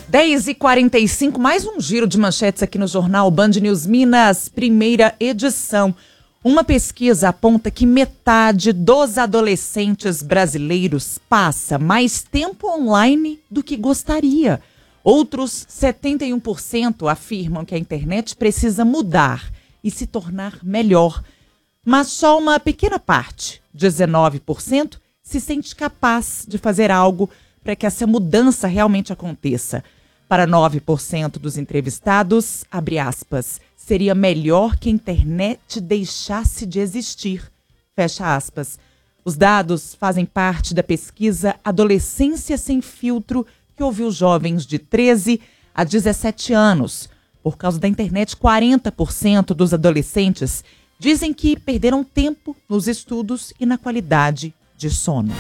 10h45, mais um giro de manchetes aqui no Jornal Band News Minas, primeira edição. Uma pesquisa aponta que metade dos adolescentes brasileiros passa mais tempo online do que gostaria. Outros 71% afirmam que a internet precisa mudar e se tornar melhor. Mas só uma pequena parte, 19%, se sente capaz de fazer algo para que essa mudança realmente aconteça. Para 9% dos entrevistados, abre aspas, seria melhor que a internet deixasse de existir, fecha aspas. Os dados fazem parte da pesquisa Adolescência Sem Filtro, que ouviu jovens de 13 a 17 anos. Por causa da internet, 40% dos adolescentes dizem que perderam tempo nos estudos e na qualidade de sono.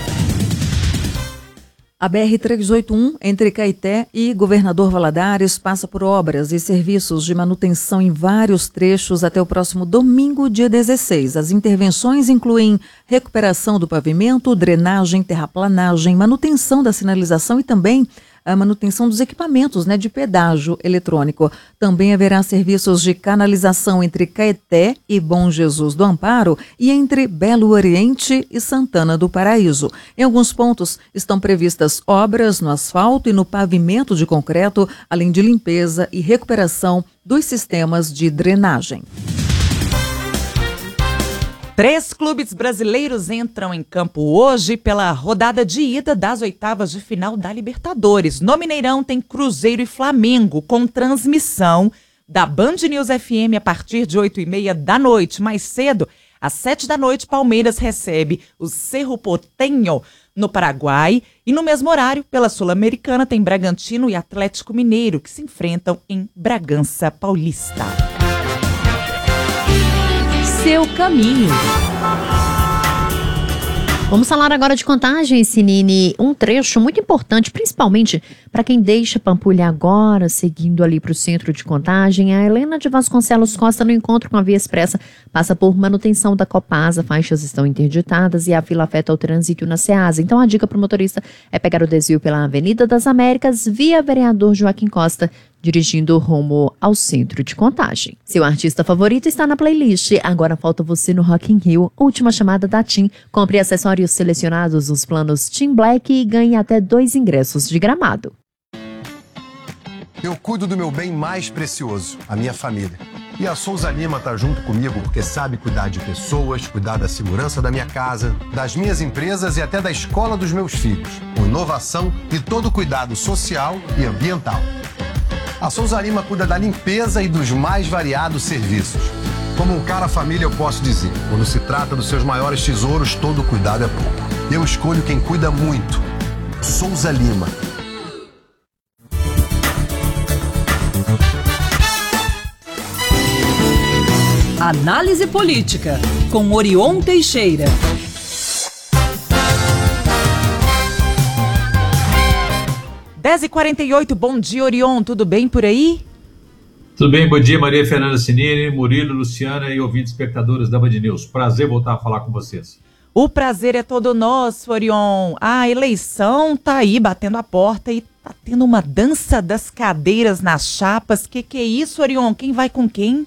A BR-381, entre Caeté e Governador Valadares, passa por obras e serviços de manutenção em vários trechos até o próximo domingo, dia 16. As intervenções incluem recuperação do pavimento, drenagem, terraplanagem, manutenção da sinalização e também a manutenção dos equipamentos, de pedágio eletrônico. Também haverá serviços de canalização entre Caeté e Bom Jesus do Amparo e entre Belo Oriente e Santana do Paraíso. Em alguns pontos estão previstas obras no asfalto e no pavimento de concreto, além de limpeza e recuperação dos sistemas de drenagem. 3 clubes brasileiros entram em campo hoje pela rodada de ida das oitavas de final da Libertadores. No Mineirão tem Cruzeiro e Flamengo, com transmissão da Band News FM a partir de 8h30 da noite. Mais cedo, às 7 da noite, Palmeiras recebe o Cerro Porteño, no Paraguai. E no mesmo horário, pela Sul-Americana, tem Bragantino e Atlético Mineiro, que se enfrentam em Bragança Paulista. Seu caminho. Vamos falar agora de Contagem, Sinini. Um trecho muito importante, principalmente para quem deixa Pampulha agora, seguindo ali para o centro de Contagem. A Helena de Vasconcelos Costa, no encontro com a Via Expressa, passa por manutenção da Copasa, faixas estão interditadas e a fila afeta o trânsito na Ceasa. Então a dica para o motorista é pegar o desvio pela Avenida das Américas, via Vereador Joaquim Costa, dirigindo rumo ao centro de Contagem. Seu artista favorito está na playlist. Agora falta você no Rock in Rio. Última chamada da TIM. Compre acessórios selecionados nos planos TIM Black e ganhe até 2 ingressos de Gramado. Eu cuido do meu bem mais precioso, a minha família. E a Souza Lima tá junto comigo porque sabe cuidar de pessoas, cuidar da segurança da minha casa, das minhas empresas e até da escola dos meus filhos. Com inovação e todo o cuidado social e ambiental. A Souza Lima cuida da limpeza e dos mais variados serviços. Como um cara família, eu posso dizer, quando se trata dos seus maiores tesouros, todo cuidado é pouco. Eu escolho quem cuida muito. Souza Lima. Análise política, com Orion Teixeira. Dez e 48, bom dia, Orion, tudo bem por aí? Tudo bem, bom dia, Maria Fernanda Sinini, Murilo, Luciana e ouvintes espectadores da Band News. Prazer voltar a falar com vocês. O prazer é todo nosso, Orion. A eleição tá aí batendo a porta e tá tendo uma dança das cadeiras nas chapas. Que é isso, Orion? Quem vai com quem?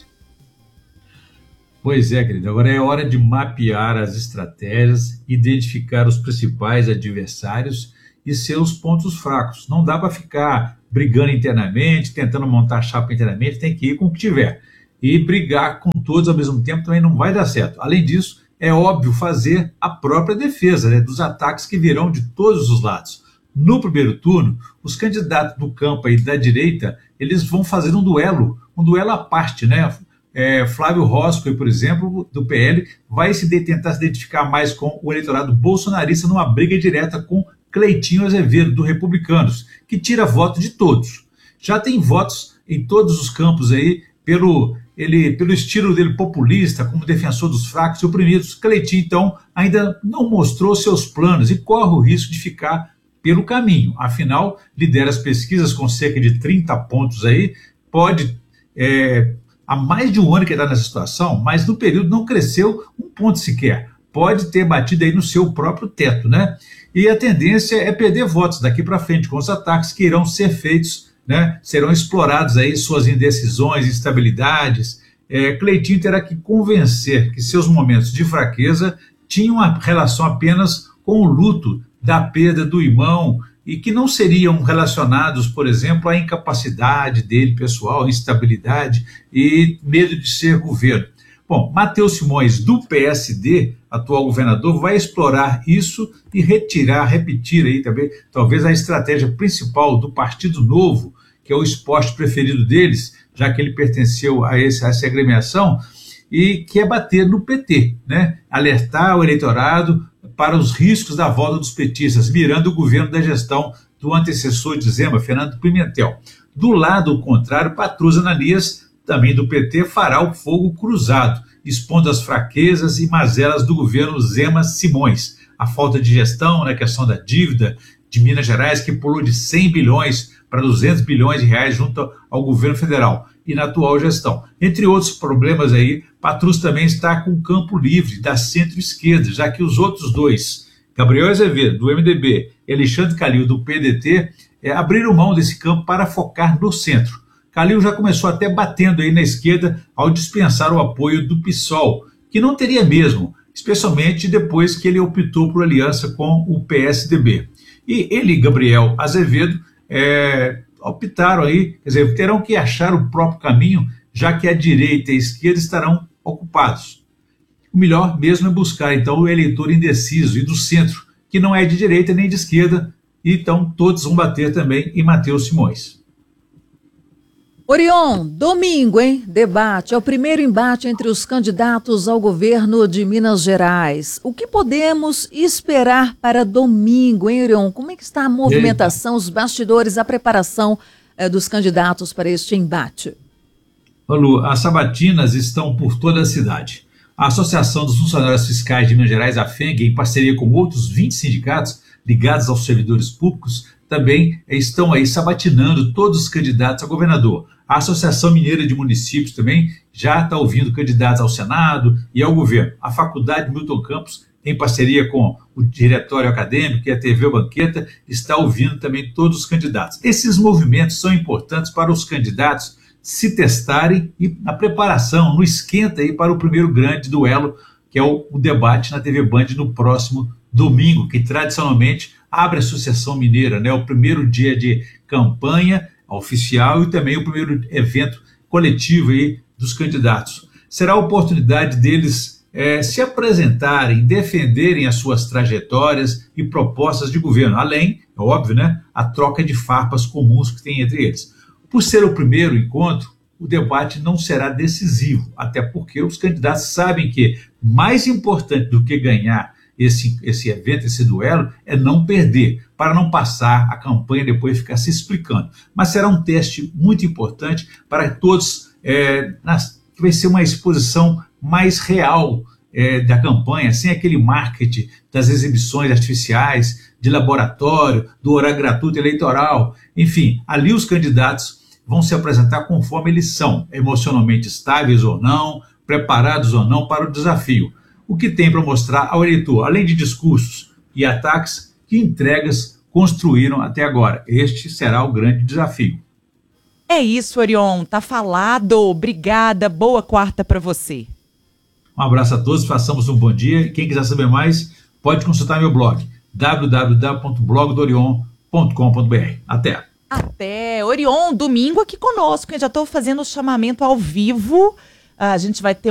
Pois é, querido, agora é hora de mapear as estratégias, identificar os principais adversários e seus pontos fracos. Não dá para ficar brigando internamente, tentando montar chapa internamente, tem que ir com o que tiver. E brigar com todos ao mesmo tempo também não vai dar certo. Além disso, é óbvio fazer a própria defesa, dos ataques que virão de todos os lados. No primeiro turno, os candidatos do campo aí da direita, eles vão fazer um duelo à parte, Flávio Roscoe, por exemplo, do PL, vai tentar se identificar mais com o eleitorado bolsonarista numa briga direta com Cleitinho Azevedo, do Republicanos, que tira voto de todos. Já tem votos em todos os campos aí, pelo estilo dele populista, como defensor dos fracos e oprimidos. Cleitinho, então, ainda não mostrou seus planos e corre o risco de ficar pelo caminho. Afinal, lidera as pesquisas com cerca de 30 pontos aí, há mais de um ano que ele está nessa situação, mas no período não cresceu um ponto sequer. Pode ter batido aí no seu próprio teto, E a tendência é perder votos daqui para frente, com os ataques que irão ser feitos, né? Serão explorados aí suas indecisões, instabilidades. Cleitinho terá que convencer que seus momentos de fraqueza tinham uma relação apenas com o luto da perda do irmão e que não seriam relacionados, por exemplo, à incapacidade dele pessoal, instabilidade e medo de ser governo. Bom, Matheus Simões, do PSD, atual governador, vai explorar isso e repetir aí também, talvez a estratégia principal do Partido Novo, que é o esporte preferido deles, já que ele pertenceu a essa agremiação, e que é bater no PT, né? Alertar o eleitorado para os riscos da volta dos petistas, mirando o governo da gestão do antecessor de Zema, Fernando Pimentel. Do lado contrário, Patrus Ananias, também do PT, fará o fogo cruzado, expondo as fraquezas e mazelas do governo Zema Simões. A falta de gestão na questão da dívida de Minas Gerais, que pulou de 100 bilhões para 200 bilhões de reais junto ao governo federal e na atual gestão. Entre outros problemas aí, Patrus também está com o campo livre da centro-esquerda, já que os outros dois, Gabriel Azevedo, do MDB, e Alexandre Calil, do PDT, abriram mão desse campo para focar no centro. Calil já começou até batendo aí na esquerda ao dispensar o apoio do PSOL, que não teria mesmo, especialmente depois que ele optou por aliança com o PSDB. E ele, Gabriel Azevedo, optaram aí, quer dizer, terão que achar o próprio caminho, já que a direita e a esquerda estarão ocupados. O melhor mesmo é buscar, então, o eleitor indeciso e do centro, que não é de direita nem de esquerda, e então todos vão bater também em Matheus Simões. Orion, domingo, hein? Debate. É o primeiro embate entre os candidatos ao governo de Minas Gerais. O que podemos esperar para domingo, hein, Orion? Como é que está a movimentação, os bastidores, a preparação dos candidatos para este embate? Lu, as sabatinas estão por toda a cidade. A Associação dos Funcionários Fiscais de Minas Gerais, a FENG, em parceria com outros 20 sindicatos ligados aos servidores públicos, também estão aí sabatinando todos os candidatos a governador. A Associação Mineira de Municípios também já está ouvindo candidatos ao Senado e ao governo. A Faculdade Milton Campos, em parceria com o Diretório Acadêmico e a TV Banqueta, está ouvindo também todos os candidatos. Esses movimentos são importantes para os candidatos se testarem e na preparação, no esquenta aí para o primeiro grande duelo, que é o debate na TV Band no próximo domingo, que tradicionalmente abre a Associação Mineira, né? O primeiro dia de campanha oficial e também o primeiro evento coletivo aí dos candidatos. Será a oportunidade deles se apresentarem, defenderem as suas trajetórias e propostas de governo, além, é óbvio, né, a troca de farpas comuns que tem entre eles. Por ser o primeiro encontro, o debate não será decisivo, até porque os candidatos sabem que mais importante do que ganhar esse evento, esse duelo, é não perder, para não passar a campanha e depois ficar se explicando. Mas será um teste muito importante para todos, que vai ser uma exposição mais real da campanha, sem aquele marketing das exibições artificiais, de laboratório, do horário gratuito eleitoral. Enfim, ali os candidatos vão se apresentar conforme eles são, emocionalmente estáveis ou não, preparados ou não para o desafio. O que tem para mostrar ao eleitor, além de discursos e ataques, que entregas construíram até agora. Este será o grande desafio. É isso, Orion. Tá falado. Obrigada. Boa quarta para você. Um abraço a todos. Façamos um bom dia. Quem quiser saber mais, pode consultar meu blog, www.blogdorion.com.br. Até. Até. Orion, domingo aqui conosco. Eu já estou fazendo o chamamento ao vivo. A gente vai ter